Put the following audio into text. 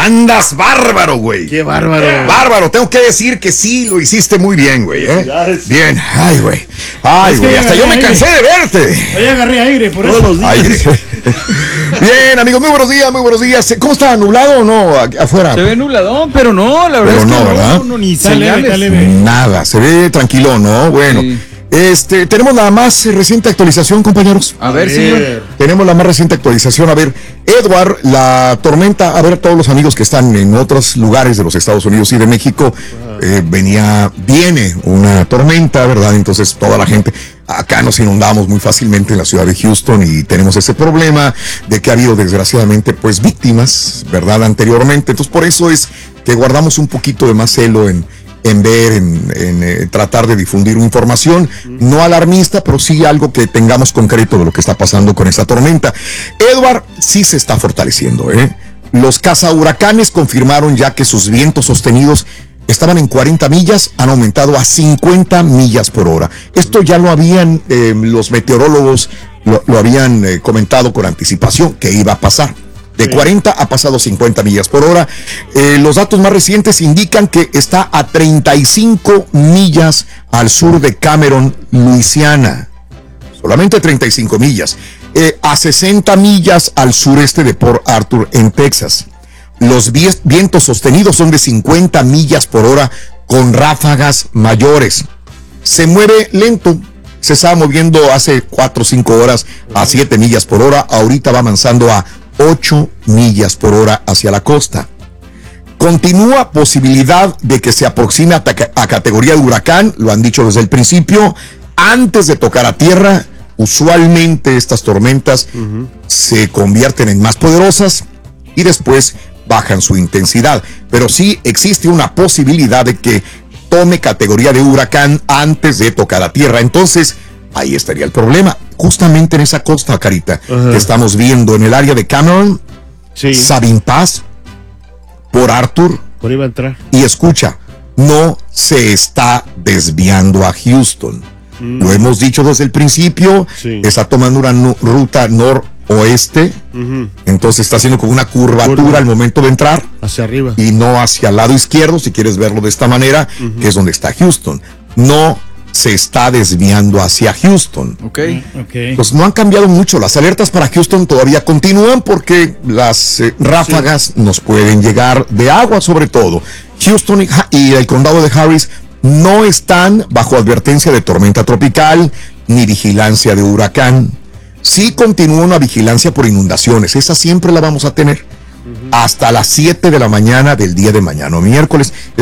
Andas bárbaro, güey. Qué bárbaro. Bárbaro, tengo que decir que sí, lo hiciste muy bien, güey. Bien, ay, güey. Ay, güey, hasta yo me cansé de verte. Hoy agarré aire por eso. Todos los días. Bien, amigos, muy buenos días, muy buenos días. ¿Cómo está? ¿Nublado o no afuera? Se ve nubladón, pero no, la verdad Pero es que no, ¿verdad? no, ni Está leve, señales. está leve. Nada, se ve tranquilo, ¿no? Bueno. Sí. Tenemos la más reciente actualización, compañeros. A ver, señor. Tenemos la más reciente actualización. A ver, Edward, la tormenta, a ver, todos los amigos que están en otros lugares de los Estados Unidos y de México, viene una tormenta, ¿verdad? Entonces toda la gente, acá nos inundamos muy fácilmente en la ciudad de Houston y tenemos ese problema de que ha habido desgraciadamente pues víctimas, ¿verdad? Anteriormente. Entonces por eso es que guardamos un poquito de más celo en tratar de difundir información, no alarmista, pero sí algo que tengamos concreto de lo que está pasando con esta tormenta. Edward sí se está fortaleciendo, Los cazahuracanes confirmaron ya que sus vientos sostenidos estaban en 40 millas, han aumentado a 50 millas por hora. Esto ya lo habían, los meteorólogos lo habían comentado con anticipación que iba a pasar. De 40 ha pasado 50 millas por hora. Los datos más recientes indican que está a 35 millas al sur de Cameron, Luisiana. Solamente 35 millas. A 60 millas al sureste de Port Arthur, en Texas. Los vientos sostenidos son de 50 millas por hora con ráfagas mayores. Se mueve lento. Se estaba moviendo hace 4 o 5 horas a 7 millas por hora. Ahorita va avanzando a 8 millas por hora hacia la costa. Continúa posibilidad de que se aproxime a categoría de huracán, lo han dicho desde el principio. Antes de tocar a tierra, usualmente estas tormentas se convierten en más poderosas y después bajan su intensidad. Pero sí existe una posibilidad de que tome categoría de huracán antes de tocar a tierra. Entonces, ahí estaría el problema. Justamente en esa costa, Carita, que estamos viendo en el área de Cameron, Sabine Pass, Port Arthur. Por ahí va a entrar. Y escucha, no se está desviando a Houston. Lo hemos dicho desde el principio. Está tomando una ruta noroeste. Entonces está haciendo como una curvatura al momento de entrar. Hacia arriba. Y no hacia el lado izquierdo, si quieres verlo de esta manera, que es donde está Houston. No se está desviando hacia Houston. Pues no han cambiado mucho. Las alertas para Houston todavía continúan porque las ráfagas nos pueden llegar de agua, sobre todo. Houston y el condado de Harris no están bajo advertencia de tormenta tropical ni vigilancia de huracán. Sí continúa una vigilancia por inundaciones. Esa siempre la vamos a tener hasta las 7 de la mañana del día de mañana, miércoles.